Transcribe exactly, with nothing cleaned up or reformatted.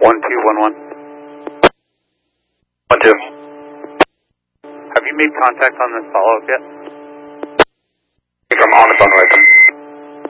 One two one one. One two. Have you made contact on this follow-up yet? I'm on the phone with them.